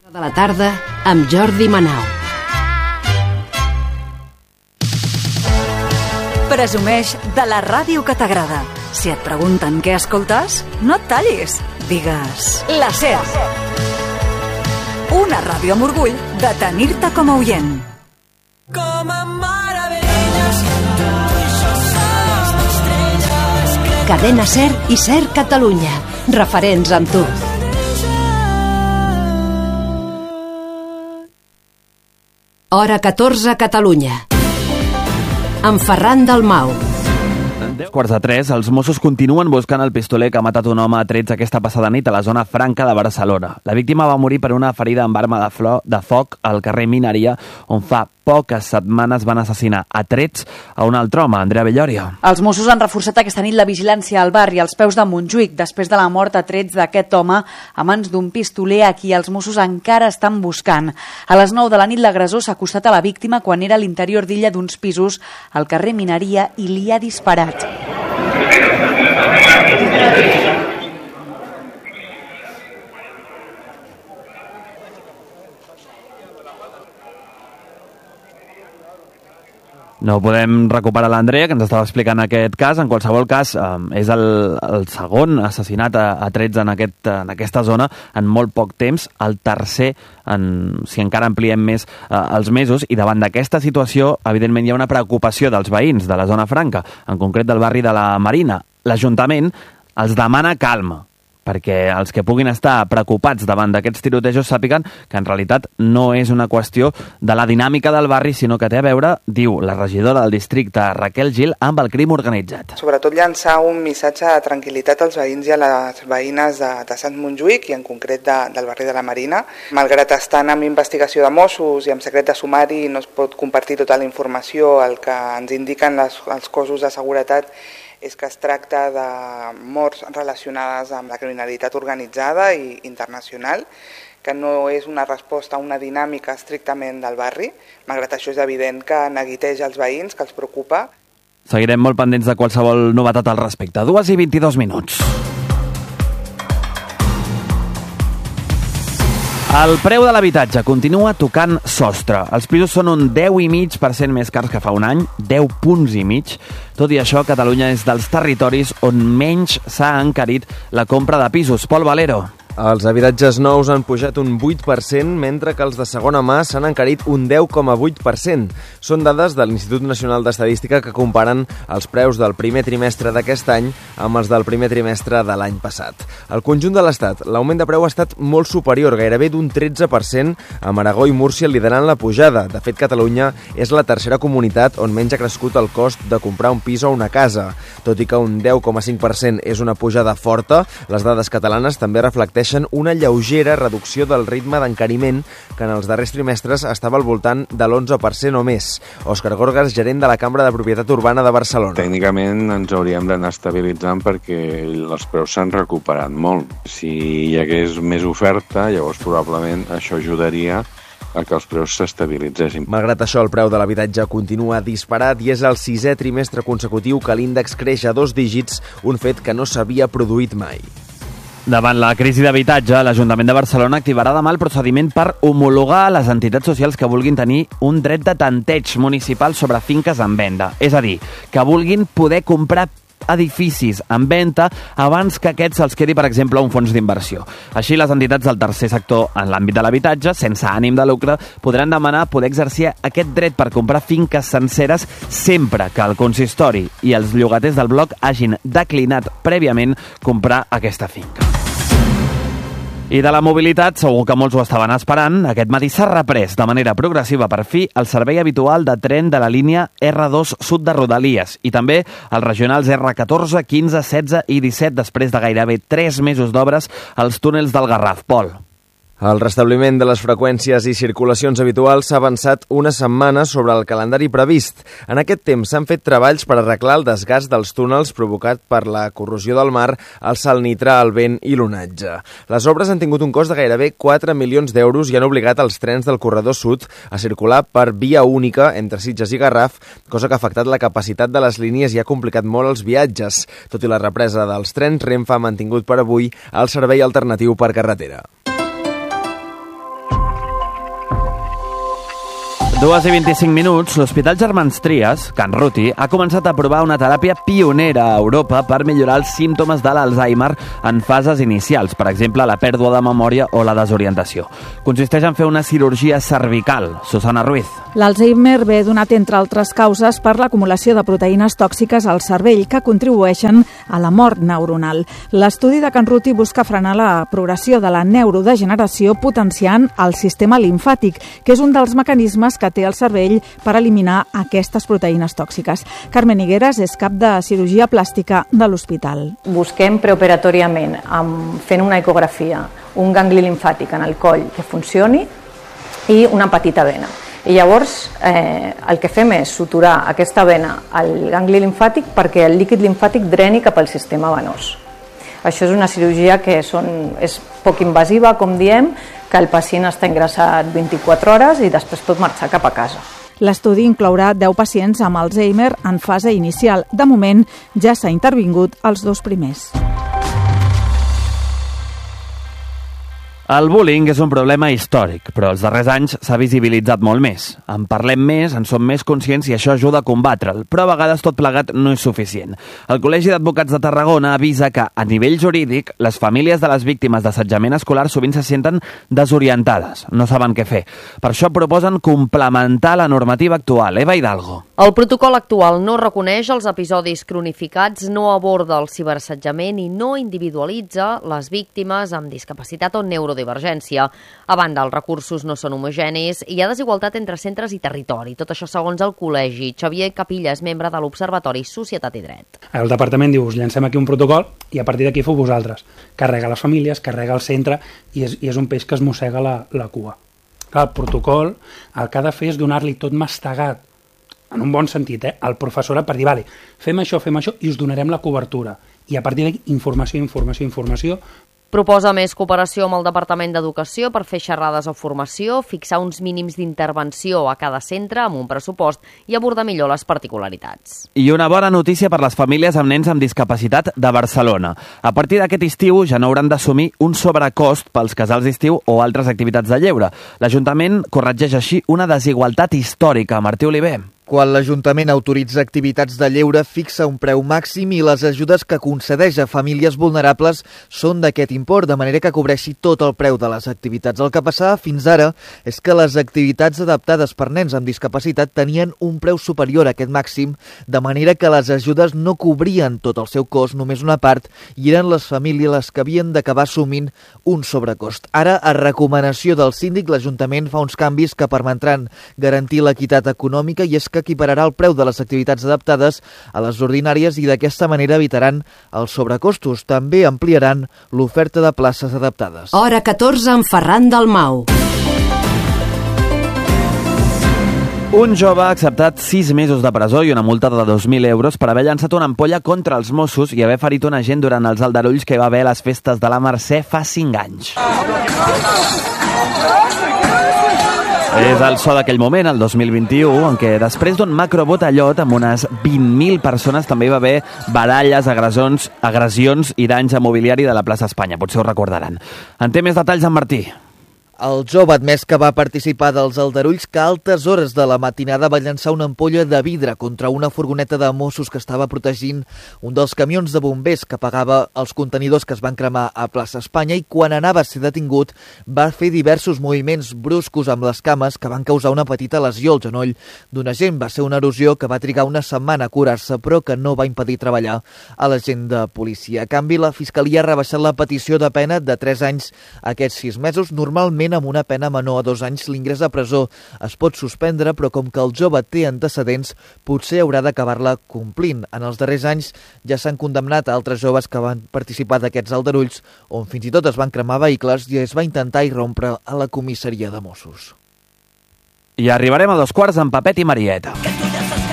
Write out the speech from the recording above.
De la tarda amb Jordi Manau. Presumeix de la ràdio que t'agrada. Si et pregunten què escoltes, no et tallis. Digues la SER. Una ràdio amb orgull de tenir-te com a oient. Cadena SER i SER Catalunya. Referents amb tu. Hora 14 a Catalunya. Amb Ferran Dalmau. 2:45, els Mossos continuen buscant el pistoler que ha matat un home a trets aquesta passada nit a la zona franca de Barcelona. La víctima va morir per una ferida amb arma de foc al carrer Mineria, on fa poques setmanes van assassinar a trets a un altre home, Andrea Belloria. Els Mossos han reforçat aquesta nit la vigilància al barri als peus de Montjuïc després de la mort a trets d'aquest home a mans d'un pistoler a qui els Mossos encara estan buscant. A les 9 de la nit l'agressor s'ha acostat a la víctima quan era a l'interior d'illa d'uns pisos al carrer Mineria i li ha disparat. No podem recuperar l'Andrea, que ens estava explicant aquest cas. En qualsevol cas, és el segon assassinat a trets en aquesta zona en molt poc temps, el tercer, si encara ampliem més els mesos, i davant d'aquesta situació, evidentment, hi ha una preocupació dels veïns de la zona franca, en concret del barri de la Marina. L'Ajuntament els demana calma, perquè els que puguin estar preocupats davant d'aquests tirotejos sàpiguen que en realitat no és una qüestió de la dinàmica del barri, sinó que té a veure, diu la regidora del districte, Raquel Gil, amb el crim organitzat. Sobretot llançar un missatge de tranquil·litat als veïns i a les veïnes de Sant Montjuïc i en concret del barri de la Marina. Malgrat estar en investigació de Mossos i amb secret de sumari no es pot compartir tota la informació, el que ens indiquen els cossos de seguretat és que es tracta de morts relacionades amb la criminalitat organitzada i internacional, que no és una resposta a una dinàmica estrictament del barri. Malgrat això és evident que neguiteja els veïns, que els preocupa. Seguirem molt pendents de qualsevol novetat al respecte. 2:22. El preu de l'habitatge continua tocant sostre. Els pisos són un 10,5% més cars que fa un any, 10,5 punts. Tot i això, Catalunya és dels territoris on menys s'ha encarit la compra de pisos. Pol Valero. Els habitatges nous han pujat un 8%, mentre que els de segona mà s'han encarit un 10,8%. Són dades de l'Institut Nacional d'Estadística que comparen els preus del primer trimestre d'aquest any amb els del primer trimestre de l'any passat. Al conjunt de l'Estat, l'augment de preu ha estat molt superior, gairebé d'un 13%, amb Aragó i Múrcia liderant la pujada. De fet, Catalunya és la tercera comunitat on menys ha crescut el cost de comprar un pis o una casa. Tot i que un 10,5% és una pujada forta, les dades catalanes també reflecteixen una lleugera reducció del ritme d'encariment que en els darrers trimestres estava al voltant de l'11% o més. Òscar Gorgas, gerent de la Cambra de Propietat Urbana de Barcelona. Tècnicament ens hauríem d'anar estabilitzant perquè els preus s'han recuperat molt. Si hi hagués més oferta, llavors probablement això ajudaria a que els preus s'estabilitzessin. Malgrat això, el preu de l'habitatge continua disparat i és el 6è trimestre consecutiu que l'índex creix a 2 dígits, un fet que no s'havia produït mai. Davant la crisi d'habitatge, l'Ajuntament de Barcelona activarà demà el procediment per homologar les entitats socials que vulguin tenir un dret de tanteig municipal sobre finques en venda. És a dir, que vulguin poder comprar edificis en venda abans que aquests se'ls quedi, per exemple, un fons d'inversió. Així, les entitats del tercer sector en l'àmbit de l'habitatge, sense ànim de lucre, podran demanar poder exercir aquest dret per comprar finques senceres sempre que el consistori i els llogaters del bloc hagin declinat prèviament comprar aquesta finca. I de la mobilitat, segur que molts ho estaven esperant, aquest matí s'ha reprès de manera progressiva per fi el servei habitual de tren de la línia R2 sud de Rodalies i també els regionals R14, 15, 16 i 17 després de gairebé 3 mesos d'obres als túnels del Garraf. Pol. El restabliment de les freqüències i circulacions habituals s'ha avançat una setmana sobre el calendari previst. En aquest temps s'han fet treballs per arreglar el desgast dels túnels provocat per la corrosió del mar, el salnitre, el vent i l'onatge. Les obres han tingut un cost de gairebé 4 milions d'euros i han obligat els trens del corredor sud a circular per via única entre Sitges i Garraf, cosa que ha afectat la capacitat de les línies i ha complicat molt els viatges. Tot i la represa dels trens, Renfe ha mantingut per avui el servei alternatiu per carretera. 2:25, l'Hospital Germans Trias, Can Ruti, ha començat a provar una teràpia pionera a Europa per millorar els símptomes de l'Alzheimer en fases inicials, per exemple, la pèrdua de memòria o la desorientació. Consisteix en fer una cirurgia cervical. Susana Ruiz. L'Alzheimer ve donat, entre altres causes, per l'acumulació de proteïnes tòxiques al cervell que contribueixen a la mort neuronal. L'estudi de Can Ruti busca frenar la progressió de la neurodegeneració potenciant el sistema limfàtic, que és un dels mecanismes que té el cervell per eliminar aquestes proteïnes tòxiques. Carmen Higueras és cap de cirurgia plàstica de l'hospital. Busquem preoperatòriament, fent una ecografia, un gangli limfàtic en el coll que funcioni i una petita vena. I llavors el que fem és suturar aquesta vena al gangli limfàtic perquè el líquid limfàtic dreni cap al sistema venós. Això és una cirurgia que és poc invasiva, com diem, que el pacient està ingressat 24 hores i després pot marxar cap a casa. L'estudi inclourà 10 pacients amb Alzheimer en fase inicial. De moment, ja s'ha intervingut els 2 primers. El bullying és un problema històric, però els darrers anys s'ha visibilitzat molt més. En parlem més, en som més conscients i això ajuda a combatre'l, però a vegades tot plegat no és suficient. El Col·legi d'Advocats de Tarragona avisa que, a nivell jurídic, les famílies de les víctimes d'assetjament escolar sovint se senten desorientades, no saben què fer. Per això proposen complementar la normativa actual. Eva Hidalgo. El protocol actual no reconeix els episodis cronificats, no aborda el ciberassetjament i no individualitza les víctimes amb discapacitat o neurodivergència. A banda, els recursos no són homogenis i hi ha desigualtat entre centres i territori. Tot això segons el col·legi. Xavier Capilla és membre de l'Observatori Societat i Dret. El departament diu, us llancem aquí un protocol i a partir d'aquí feu vosaltres. Carrega les famílies, carrega el centre i és un peix que es mossega la cua. Clar, el protocol el que ha de fer és donar-li tot mastegat, en un bon sentit, al professorat per dir, vale, fem això i us donarem la cobertura. I a partir d'aquí, informació. Proposa més cooperació amb el Departament d'Educació per fer xerrades o formació, fixar uns mínims d'intervenció a cada centre amb un pressupost i abordar millor les particularitats. I una bona notícia per les famílies amb nens amb discapacitat de Barcelona. A partir d'aquest estiu ja no hauran d'assumir un sobrecost pels casals d'estiu o altres activitats de lleure. L'Ajuntament corregeix així una desigualtat històrica. Martí Oliver. Quan l'Ajuntament autoritza activitats de lleure, fixa un preu màxim i les ajudes que concedeix a famílies vulnerables són d'aquest import, de manera que cobreixi tot el preu de les activitats. El que passava fins ara és que les activitats adaptades per nens amb discapacitat tenien un preu superior a aquest màxim, de manera que les ajudes no cobrien tot el seu cost, només una part, i eren les famílies les que havien d'acabar assumint un sobrecost. Ara, a recomanació del síndic, l'Ajuntament fa uns canvis que permetran garantir l'equitat econòmica i és que equipararà el preu de les activitats adaptades a les ordinàries i d'aquesta manera evitaran els sobrecostos. També ampliaran l'oferta de places adaptades. Hora 14 amb Ferran Dalmau. Un jove ha acceptat 6 mesos de presó i una multa de 2.000 euros per haver llançat una ampolla contra els Mossos i haver ferit un agent durant els aldarulls que hi va haver a les festes de la Mercè fa 5 anys. És el so d'aquell moment, el 2021, en què després d'un macrobotellot amb unes 20.000 persones també hi va haver baralles, agressions i danys a mobiliari de la plaça Espanya. Potser ho recordaran. En té més detalls en Martí. El jove ha admès que va participar dels aldarulls que a altes hores de la matinada va llançar una ampolla de vidre contra una furgoneta de Mossos que estava protegint un dels camions de bombers que pagava els contenidors que es van cremar a plaça Espanya i quan anava a ser detingut va fer diversos moviments bruscos amb les cames que van causar una petita lesió al genoll d'un agent. Va ser una erosió que va trigar una setmana a curar-se però que no va impedir treballar a l'agent de policia. A canvi, la Fiscalia ha rebaixat la petició de pena de 3 anys a aquests 6 mesos. Normalment, amb una pena menor a 2 anys, l'ingrés a presó es pot suspendre, però com que el jove té antecedents, potser haurà d'acabar-la complint. En els darrers anys ja s'han condemnat a altres joves que van participar d'aquests aldarulls, on fins i tot es van cremar vehicles i es va intentar irrompre a la comissaria de Mossos. I arribarem a 2 quarts amb Pepet i Marieta.